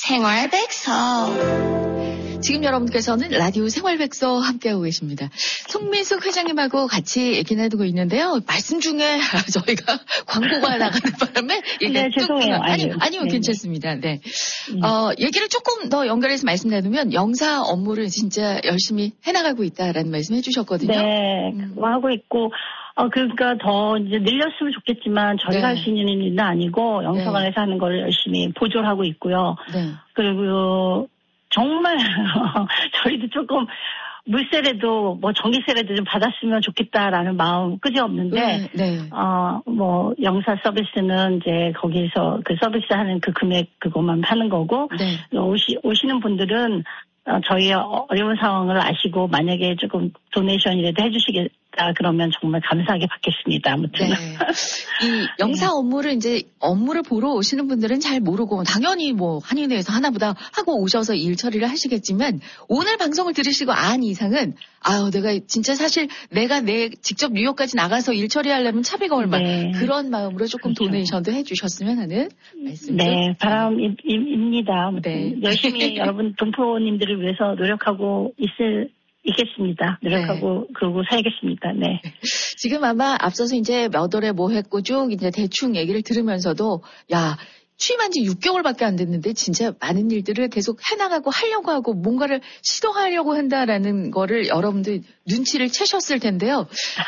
생활백서. 지금 여러분께서는 라디오 생활백서 함께하고 계십니다. 송민숙 회장님하고 같이 얘기 나누고 있는데요. 말씀 중에 저희가 광고가 나가는 바람에 네, 죄송해요. 아니요, 괜찮습니다. 네. 얘기를 조금 더 연결해서 말씀 나누면 영사 업무를 진짜 열심히 해나가고 있다라는 말씀 해주셨거든요. 네, 그거 하고 있고, 그러니까 더 이제 늘렸으면 좋겠지만 저희가 할 수 있는 일은 아니고 영사관에서 하는 걸 열심히 보조를 하고 있고요. 네. 그리고 정말 저희도 조금 물세라도 뭐 전기세라도 좀 받았으면 좋겠다라는 마음 끄지 없는데 뭐 영사 서비스는 이제 거기서 그 서비스 하는 그 금액 그것만 하는 거고 오시는 분들은 저희 어려운 상황을 아시고 만약에 조금 도네이션이라도 해주시겠다 그러면 정말 감사하게 받겠습니다. 아무튼 이 영사 업무를 이제 업무를 보러 오시는 분들은 잘 모르고 당연히 뭐 한인회에서 하나보다 하고 오셔서 일 처리를 하시겠지만 오늘 방송을 들으시고 안 이상은 내가 진짜 사실 내가 직접 뉴욕까지 나가서 일 처리하려면 차비가 얼마 그런 마음으로 조금 도네이션도 해주셨으면 하는 말씀이죠. 네, 바람입니다. 열심히 여러분 동포님들을 위해서 노력하고 있겠습니다. 노력하고 그러고 살겠습니다. 네. 지금 아마 앞서서 이제 몇 월에 뭐 했고 쭉 이제 대충 얘기를 들으면서도 취임한 지 6개월밖에 안 됐는데 진짜 많은 일들을 계속 해나가고 하려고 하고 뭔가를 시도하려고 한다라는 거를 여러분들 눈치를 채셨을 텐데요.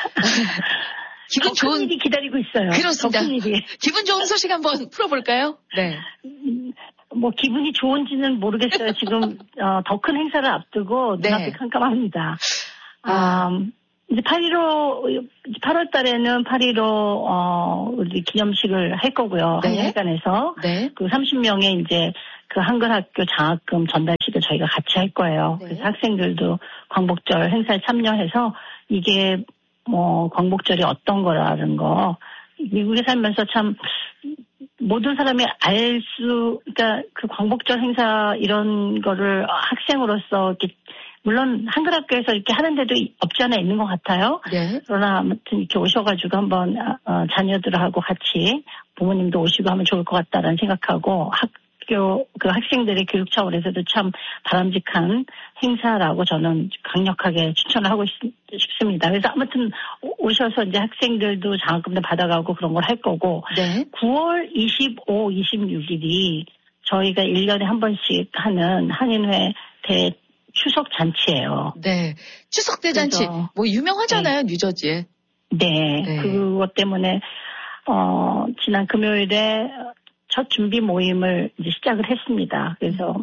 기분 좋은 일이 기다리고 있어요. 그렇습니다. 기분 좋은 소식 한번 풀어볼까요? 네. 뭐 기분이 좋은지는 모르겠어요. 지금 더 큰 행사를 앞두고 눈앞이 깜깜합니다. 이제 8월 달에는 8.15 우리 기념식을 할 거고요. 한일회관에서 그 30명의 이제 그 한글 학교 장학금 전달식을 저희가 같이 할 거예요. 그래서 학생들도 광복절 행사에 참여해서 이게 뭐 광복절이 어떤 거라는 거 미국에 살면서 참 모든 사람이 그러니까 그 광복절 행사 이런 거를 학생으로서 이렇게 물론 한글 학교에서 이렇게 하는 데도 없지 않아 있는 것 같아요. 그러나 아무튼 이렇게 오셔가지고 한번 자녀들하고 같이 부모님도 오시고 하면 좋을 것 같다라는 생각하고 학교 그 학생들의 교육 차원에서도 참 바람직한 행사라고 저는 강력하게 추천을 하고 싶습니다. 그래서 아무튼 오셔서 이제 학생들도 장학금도 받아가고 그런 걸 할 거고 9월 25, 26일이 저희가 1년에 한 번씩 하는 한인회 추석 잔치예요. 네. 추석 대잔치. 뭐 유명하잖아요, 뉴저지에. 그것 때문에 지난 금요일에 첫 준비 모임을 이제 시작을 했습니다. 그래서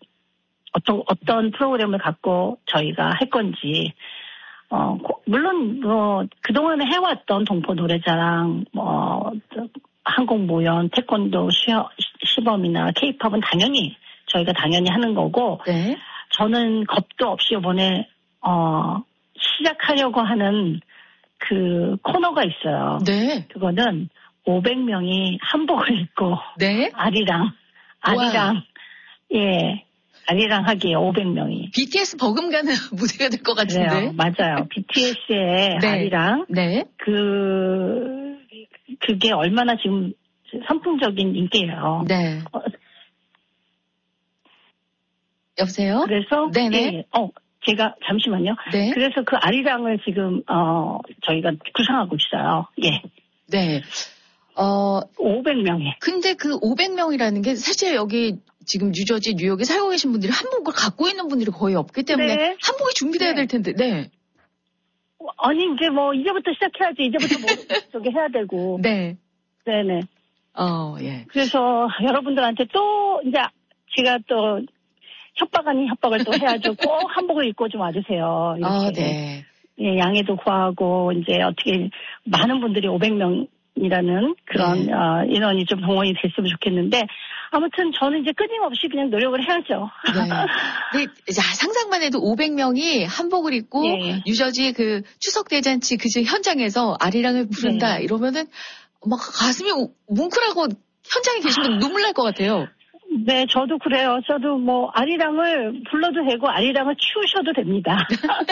어떤 프로그램을 갖고 저희가 할 건지 물론 뭐 그동안에 해왔던 동포 노래자랑 한국 모연, 태권도 시범이나 케이팝은 저희가 당연히 하는 거고 저는 겁도 없이 이번에 시작하려고 하는 그 코너가 있어요. 그거는 500명이 한복을 입고 아리랑 하기에 500명이 BTS 버금가는 무대가 될 것 같은데. 그래요. 맞아요. BTS의 아리랑 그게 얼마나 지금 선풍적인 인기예요. 여보세요? 그래서 제가 잠시만요. 그래서 그 아리랑을 지금 저희가 구상하고 있어요. 500명이. 근데 그 500명이라는 게 사실 여기 지금 뉴저지, 뉴욕에 살고 계신 분들이 한복을 갖고 있는 분들이 거의 없기 때문에 한복이 준비돼야 될 텐데. 아니 이제 뭐 이제부터 시작해야지. 이제부터 뭐 저기 해야 되고. 그래서 여러분들한테 또 이제 제가 또 협박 아닌 협박을 또 해야죠. 꼭 한복을 입고 좀 와주세요. 이렇게. 양해도 구하고 이제 어떻게 많은 분들이 500명이라는 그런 인원이 좀 동원이 됐으면 좋겠는데 아무튼 저는 이제 끊임없이 그냥 노력을 해야죠. 근데 상상만 해도 500명이 한복을 입고 뉴저지 그 추석 대잔치 그 현장에서 아리랑을 부른다 이러면은 막 가슴이 뭉클하고 현장에 계신 분 눈물 날 것 같아요. 네, 저도 그래요. 저도 뭐 아리랑을 불러도 되고 아리랑을 추우셔도 됩니다.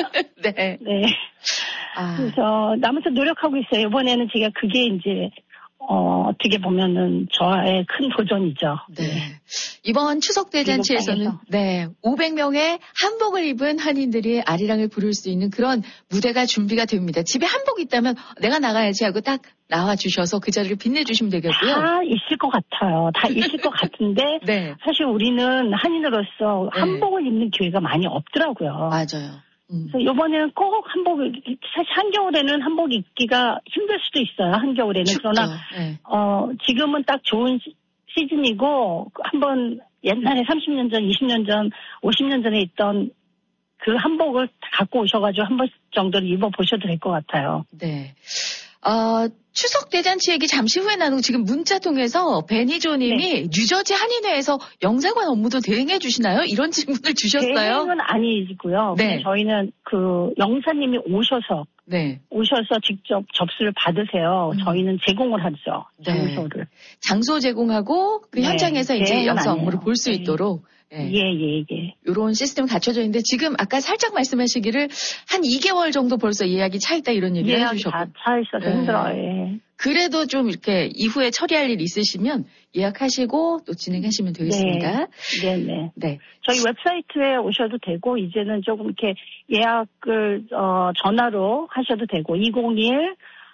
그래서 아무튼 노력하고 있어요. 이번에는 제가 그게 이제 어떻게 보면은 저의 큰 도전이죠. 네. 이번 추석 대잔치에서는 500명의 한복을 입은 한인들이 아리랑을 부를 수 있는 그런 무대가 준비가 됩니다. 집에 한복 있다면 내가 나가야지 하고 딱 나와 주셔서 그 자리를 빛내주시면 되겠고요. 다 있을 것 같아요. 다 있을 것 같은데 네. 사실 우리는 한인으로서 한복을 입는 기회가 많이 없더라고요. 맞아요. 그래서 이번에는 꼭 한복을, 사실 한겨울에는 한복 입기가 힘들 수도 있어요. 한겨울에는. 춥죠. 그러나, 지금은 딱 좋은 시즌이고, 한번 옛날에 30년 전, 20년 전, 50년 전에 있던 그 한복을 갖고 오셔가지고 한 번 정도는 입어보셔도 될 것 같아요. 네. 추석 대잔치 얘기 잠시 후에 나누고 지금 문자 통해서 베니조님이 뉴저지 한인회에서 영사관 업무도 대행해 주시나요? 이런 질문을 주셨어요. 대행은 아니고요. 네. 저희는 그 영사님이 오셔서 직접 접수를 받으세요. 저희는 제공을 하죠. 장소를. 장소 제공하고 그 현장에서 이제 영사 업무를 볼 수 있도록. 이런 시스템이 갖춰져 있는데 지금 아까 살짝 말씀하시기를 한 2개월 정도 벌써 예약이 차 있다 이런 얘기를 해주셨고. 다 차 있어서 힘들어요. 그래도 좀 이렇게 이후에 처리할 일 있으시면 예약하시고 또 진행하시면 되겠습니다. 네. 저희 웹사이트에 오셔도 되고 이제는 조금 이렇게 예약을 전화로 하셔도 되고 201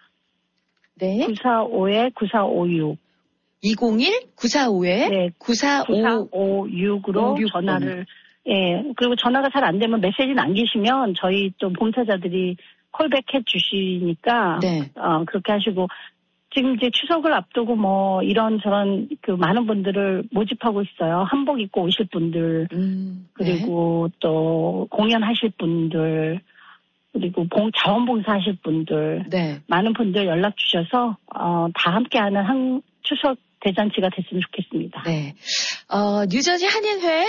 945-9456 201-945-9456으로 전화를, 그리고 전화가 잘 안 되면 메시지 남기시면 저희 또 봉사자들이 콜백 해 주시니까, 그렇게 하시고, 지금 이제 추석을 앞두고 뭐 이런저런 그 많은 분들을 모집하고 있어요. 한복 입고 오실 분들, 그리고 또 공연하실 분들, 그리고 자원봉사 하실 분들, 많은 분들 연락 주셔서, 다 함께하는 추석 대잔치가 됐으면 좋겠습니다. 네. 뉴저지 한인회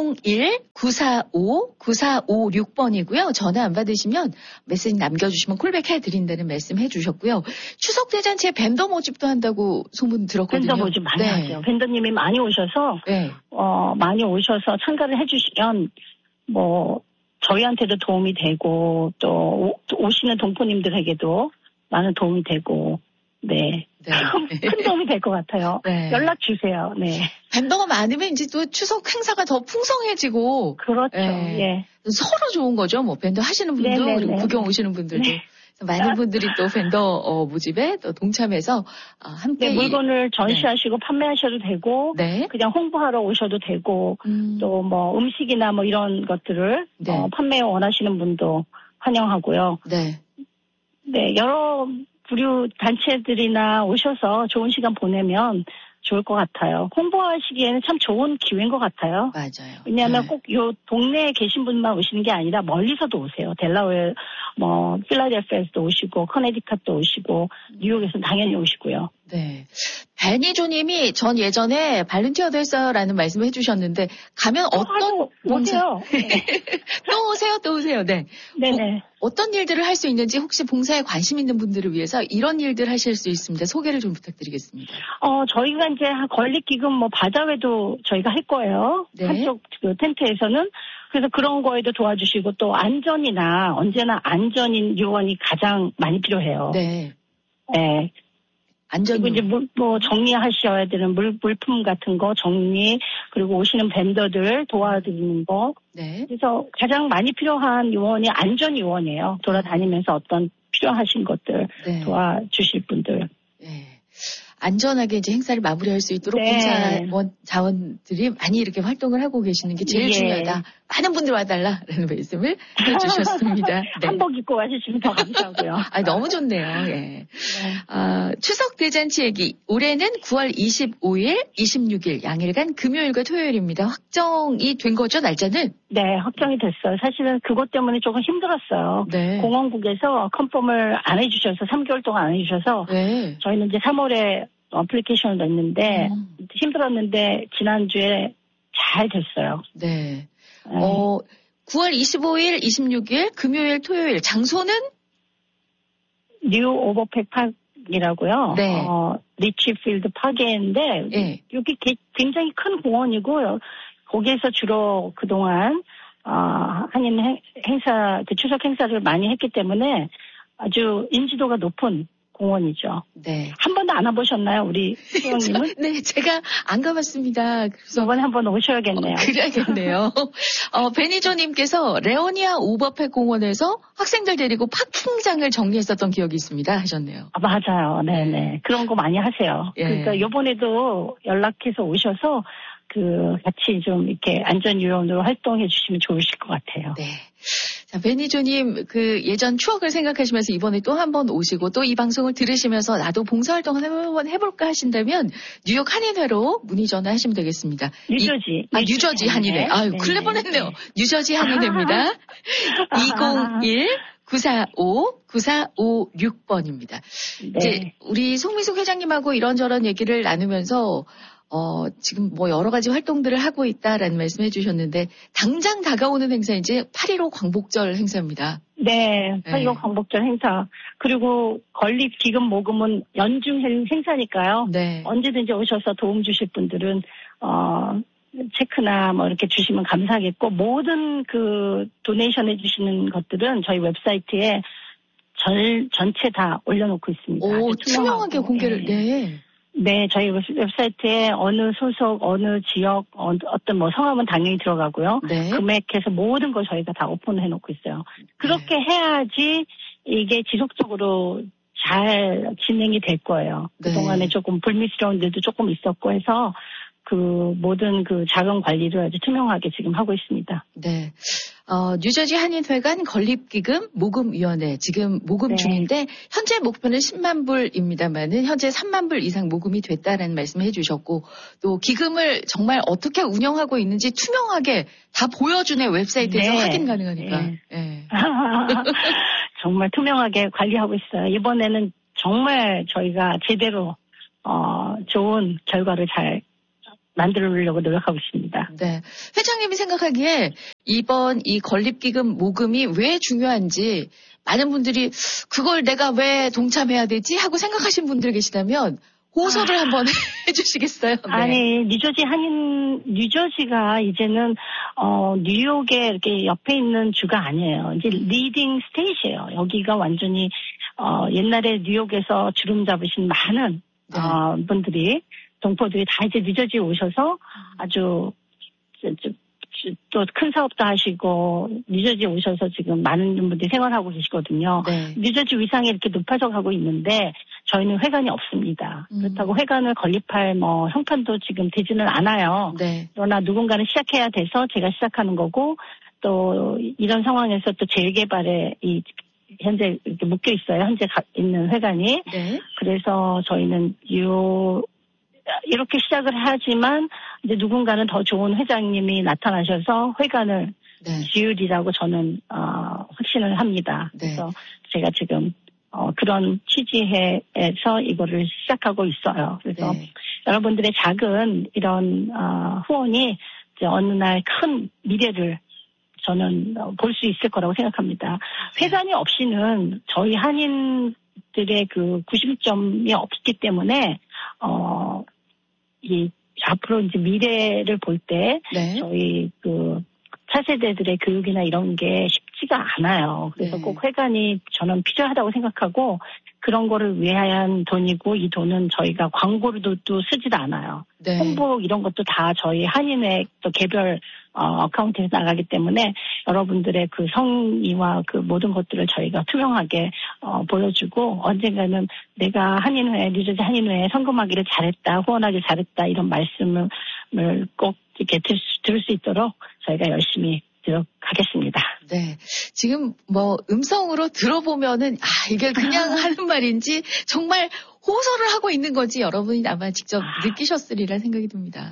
201-945-9456번이고요. 전화 안 받으시면 메시지 남겨주시면 콜백 해드린다는 말씀 해주셨고요. 추석 대잔치에 밴더 모집도 한다고 소문 들었거든요. 밴더 모집 많이 하죠. 밴더님이 많이 오셔서 참가를 해주시면 뭐 저희한테도 도움이 되고 또 오시는 동포님들에게도 많은 도움이 되고 큰 도움이 될 것 같아요. 연락 주세요. 밴더가 많으면 이제 또 추석 행사가 더 풍성해지고. 그렇죠. 서로 좋은 거죠. 뭐 밴더 하시는 분도 그리고 구경 오시는 분들도. 많은 분들이 또 밴더 모집에 또 동참해서 함께 물건을 전시하시고 판매하셔도 되고 그냥 홍보하러 오셔도 되고 또 뭐 음식이나 뭐 이런 것들을 판매 원하시는 분도 환영하고요. 여러 부류 단체들이나 오셔서 좋은 시간 보내면 좋을 것 같아요. 홍보하시기에는 참 좋은 기회인 것 같아요. 맞아요. 왜냐하면 꼭 요 동네에 계신 분만 오시는 게 아니라 멀리서도 오세요. 델라웨어, 뭐 필라델피아에서도 오시고 커네디컷도 오시고 뉴욕에서 당연히 오시고요. 베니조님이 전 예전에 발렌티어도 했어요라는 말씀을 해주셨는데 가면 어떤 오세요. 또 오세요. 어떤 일들을 할 수 있는지 혹시 봉사에 관심 있는 분들을 위해서 이런 일들 하실 수 있습니다. 소개를 좀 부탁드리겠습니다. 저희가 이제 건립기금 뭐 바자회도 저희가 할 거예요. 한쪽 그 텐트에서는. 그래서 그런 거에도 도와주시고 또 안전이나 언제나 안전인 요원이 가장 많이 필요해요. 안전. 그리고 이제 뭐 정리하셔야 되는 물품 같은 거 정리, 그리고 오시는 밴더들 도와드리는 거. 그래서 가장 많이 필요한 요원이 안전 요원이에요. 돌아다니면서 어떤 필요하신 것들 도와주실 분들. 안전하게 이제 행사를 마무리할 수 있도록 봉사 자원들이 많이 이렇게 활동을 하고 계시는 게 제일 중요하다. 많은 분들 와달라라는 말씀을 해주셨습니다. 한복 입고 와주시면 더 감사하고요. 너무 좋네요. 추석 대잔치 얘기. 올해는 9월 25일, 26일 양일간 금요일과 토요일입니다. 확정이 된 거죠, 날짜는? 확정이 됐어요. 사실은 그것 때문에 조금 힘들었어요. 공원국에서 컨펌을 안 해주셔서 3개월 동안 안 해주셔서 저희는 이제 3월에 어플리케이션을 냈는데 힘들었는데 지난주에 잘 됐어요. 9월 25일, 26일 금요일, 토요일 장소는 뉴 오버팩 파크이라고요. 리치필드 파크인데 여기 굉장히 큰 공원이고요. 거기에서 주로 그동안 한인 행사, 그 추석 행사를 많이 했기 때문에 아주 인지도가 높은 공원이죠. 네. 한 번도 안 와보셨나요, 우리 수영님은? 네, 제가 안 가봤습니다. 그래서 이번에 한번 오셔야겠네요. 그래야겠네요. 베니조님께서 레오니아 오버팩 공원에서 학생들 데리고 파킹장을 정리했었던 기억이 있습니다 하셨네요. 아, 맞아요. 네네. 그런 거 많이 하세요. 예. 그러니까 이번에도 연락해서 오셔서 같이 좀 이렇게 안전요원으로 활동해 주시면 좋으실 것 같아요. 네. 자, 베니조님, 예전 추억을 생각하시면서 이번에 또 한 번 오시고 또 이 방송을 들으시면서 나도 봉사활동을 한번 해볼까 하신다면 뉴욕 한인회로 문의 전화하시면 되겠습니다. 뉴저지 한인회. 아유, 큰일 뻔했네요. 네. 뉴저지 한인회입니다. 201-945-9456번입니다. 네. 이제 우리 송미숙 회장님하고 이런저런 얘기를 나누면서 지금 뭐 여러 가지 활동들을 하고 있다라는 말씀 해주셨는데, 당장 다가오는 행사 이제 8.15 광복절 행사입니다. 네, 8.15 광복절 행사. 그리고 건립 기금 모금은 연중 행사니까요. 네. 언제든지 오셔서 도움 주실 분들은, 체크나 뭐 이렇게 주시면 감사하겠고, 모든 도네이션 해주시는 것들은 저희 웹사이트에 전체 다 올려놓고 있습니다. 오, 투명하게 공개를, 네. 네, 저희 웹사이트에 어느 소속, 어느 지역, 어떤 뭐 성함은 당연히 들어가고요. 네. 금액해서 모든 걸 저희가 다 오픈해 놓고 있어요. 그렇게 네. 해야지 이게 지속적으로 잘 진행이 될 거예요. 네. 그동안에 조금 불미스러운 데도 조금 있었고 해서 모든 자금 관리를 아주 투명하게 지금 하고 있습니다. 네. 뉴저지 한인회관 건립기금 모금위원회 지금 모금 네. 중인데 현재 목표는 10만 불입니다만은 현재 3만 불 이상 모금이 됐다라는 말씀을 해주셨고 또 기금을 정말 어떻게 운영하고 있는지 투명하게 다 보여주는 웹사이트에서 네. 확인 가능하니까. 네. 네. 정말 투명하게 관리하고 있어요. 이번에는 정말 저희가 제대로 좋은 결과를 잘 만들려고 노력하고 있습니다. 네. 회장님이 생각하기에 이번 이 건립기금 모금이 왜 중요한지 많은 분들이 그걸 내가 왜 동참해야 되지? 하고 생각하신 분들 계시다면 호소를 한번 해주시겠어요? 네. 아니, 뉴저지가 이제는, 뉴욕에 이렇게 옆에 있는 주가 아니에요. 이제 리딩 스테이트예요. 여기가 완전히, 옛날에 뉴욕에서 주름 잡으신 많은, 네. 동포들이 다 이제 뉴저지에 오셔서 아주 또 큰 사업도 하시고 뉴저지에 오셔서 지금 많은 분들이 생활하고 계시거든요. 네. 뉴저지 위상이 이렇게 높아져 가고 있는데 저희는 회관이 없습니다. 그렇다고 회관을 건립할 형편도 지금 되지는 않아요. 네. 그러나 누군가는 시작해야 돼서 제가 시작하는 거고 또 이런 상황에서 또 재개발에 현재 이렇게 묶여 있어요. 현재 있는 회관이. 네. 그래서 저희는 이렇게 시작을 하지만 이제 누군가는 더 좋은 회장님이 나타나셔서 회관을 네. 지으리라고 저는 확신을 합니다. 네. 그래서 제가 지금 그런 취지에서 이거를 시작하고 있어요. 그래서 네. 여러분들의 작은 이런 후원이 이제 어느 날 큰 미래를 저는 볼 수 있을 거라고 생각합니다. 회관이 없이는 저희 한인들의 90점이 없기 때문에 앞으로 이제 미래를 볼 때 네. 저희 차세대들의 교육이나 이런 게 쉽지가 않아요. 그래서 네. 꼭 회관이 저는 필요하다고 생각하고 그런 거를 위한 돈이고 이 돈은 저희가 광고로도 또 쓰지도 않아요. 네. 홍보 이런 것도 다 저희 한인회 또 개별 어카운트에서 나가기 때문에 여러분들의 성의와 모든 것들을 저희가 투명하게 보여주고 언젠가는 내가 뉴저지 한인회에 성금하기를 잘했다, 후원하기 잘했다 이런 말씀을 꼭 이렇게 들을 수 있도록 저희가 열심히 하겠습니다. 네. 지금 음성으로 들어보면은 이게 그냥 하는 말인지 정말 호소를 하고 있는 건지 여러분이 아마 직접 느끼셨으리라 생각이 듭니다.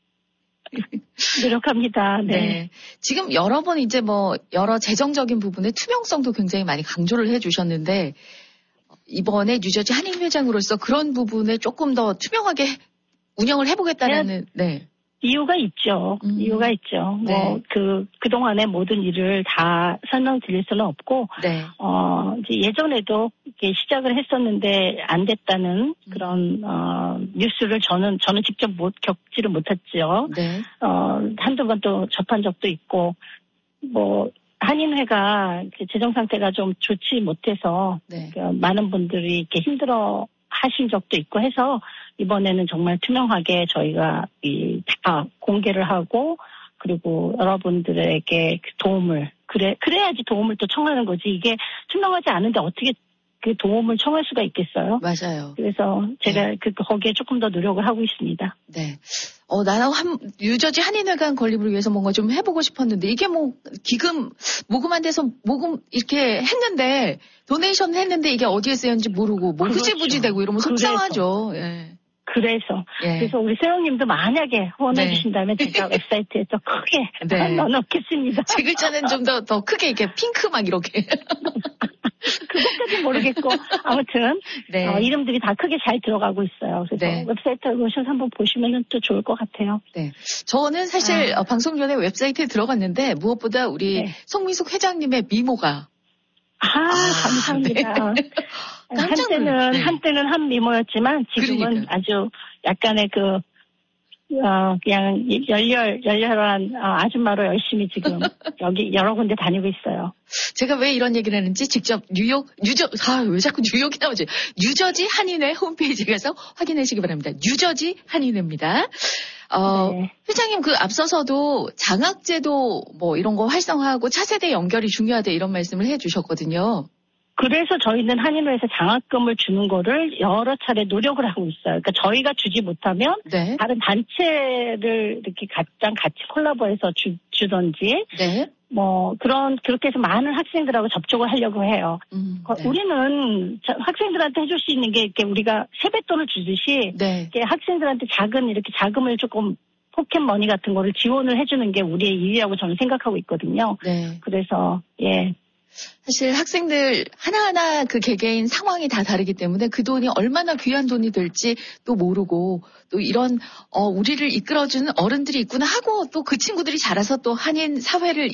노력합니다. 네. 네. 지금 여러 번 이제 여러 재정적인 부분의 투명성도 굉장히 많이 강조를 해주셨는데 이번에 뉴저지 한인회장으로서 그런 부분에 조금 더 투명하게 운영을 해보겠다는 네. 이유가 있죠. 이유가 있죠. 네. 그동안의 모든 일을 다 설명드릴 수는 없고, 네. 이제 예전에도 이렇게 시작을 했었는데 안 됐다는 그런, 뉴스를 저는 직접 겪지를 못했죠. 네. 한두 번 또 접한 적도 있고, 한인회가 재정 상태가 좀 좋지 못해서 네. 많은 분들이 이렇게 힘들어 하신 적도 있고 해서 이번에는 정말 투명하게 저희가 다 공개를 하고 그리고 여러분들에게 도움을 그래야지 도움을 또 청하는 거지 이게 투명하지 않은데 어떻게 그 도움을 청할 수가 있겠어요? 맞아요. 그래서 제가 거기에 조금 더 노력을 하고 있습니다. 네. 나는 유저지 한인회관 건립을 위해서 뭔가 좀 해보고 싶었는데, 이게 뭐, 기금, 모금한 데서 모금, 이렇게 했는데, 도네이션 했는데 이게 어디에 쓰였는지 모르고, 뭐, 그렇죠. 흐지부지 되고 이러면 속상하죠. 예. 그래서 우리 세영님도 만약에 후원해 주신다면 제가 웹사이트에 더 크게 넣어놓겠습니다. 제 글자는 좀 더 크게 이렇게 핑크 막 이렇게. 그것까지 모르겠고 아무튼 이름들이 다 크게 잘 들어가고 있어요. 그래서 웹사이트에 오셔서 한번 보시면 또 좋을 것 같아요. 네, 저는 사실 방송 전에 웹사이트에 들어갔는데 무엇보다 우리 송미숙 회장님의 미모가 감사합니다. 한때는 한 미모였지만 지금은 아주 약간의 그냥 열렬한 아줌마로 열심히 지금 여기 여러 군데 다니고 있어요. 제가 왜 이런 얘기를 하는지 직접 왜 자꾸 뉴욕이 나오지? 유저지 한인회 홈페이지에 가서 확인하시기 바랍니다. 유저지 한인회입니다. 회장님 앞서서도 장학제도 뭐 이런 거 활성화하고 차세대 연결이 중요하다 이런 말씀을 해주셨거든요. 그래서 저희는 한인회에서 장학금을 주는 거를 여러 차례 노력을 하고 있어요. 그러니까 저희가 주지 못하면 다른 단체를 이렇게 같이 콜라보해서 주던지 뭐 그렇게 해서 많은 학생들하고 접촉을 하려고 해요. 우리는 학생들한테 해줄 수 있는 게 이렇게 우리가 세뱃돈을 주듯이 이렇게 학생들한테 이렇게 자금을 조금 포켓머니 같은 거를 지원을 해주는 게 우리의 일이라고 저는 생각하고 있거든요. 그래서 사실 학생들 하나하나 그 개개인 상황이 다 다르기 때문에 그 돈이 얼마나 귀한 돈이 될지 또 모르고 또 이런 우리를 이끌어주는 어른들이 있구나 하고 또 그 친구들이 자라서 또 한인 사회를